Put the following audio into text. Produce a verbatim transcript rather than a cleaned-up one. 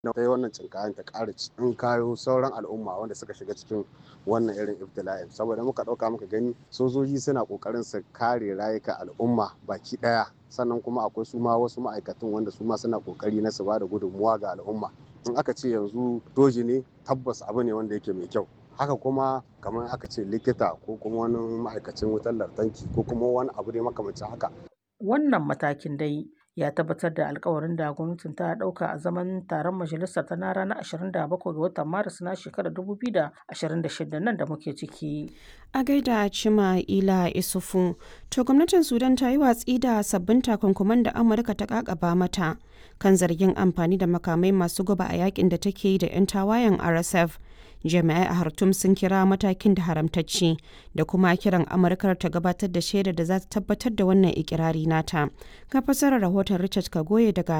na kai wannan cinkayen ta ƙara tsinkayo sauran al'umma wanda suka shiga cikin wannan irin ibtila'in saboda muka ɗauka muka gani sojoji suna ƙoƙarin su kare rayuka al'umma baki ɗaya sannan kuma akwai su ma wasu ma'aikatan wanda su ma suna ƙoƙari na su ba da gudunmuwa ga al'umma in aka ce yanzu doji ne tabbas abu ne wanda yake mai kyau haka kuma kamar aka ce likita ko kuma wani ma'aikacin wutar lantarki ko kuma wani abu ne makamancin haka. Wannan matakin dai ya tabbatar da alkawarin da gwamnatin ta ɗauka a zaman taron majalisar ta na ranar ashirin da bakwai ga watan Maris na shekarar dubu biyu da ashirin da shida nan da muke ciki. A gaida Cima Ila Isufu, to gwamnatin Sudan ta yi watsi da sabbin takunkuman da Amurka ta kakaba mata kan zargin amfani da makamai masu guba a yakin da take yi da 'yan tawayen R S F. Jami'ai a Khartoum sun kira matakin da haramtacci da kuma kiran Amurkar ta gabatar da shaidar da za ta tabbatar da wannan ikirari nata. Ga fasarar rahoton Richard Kagoye daga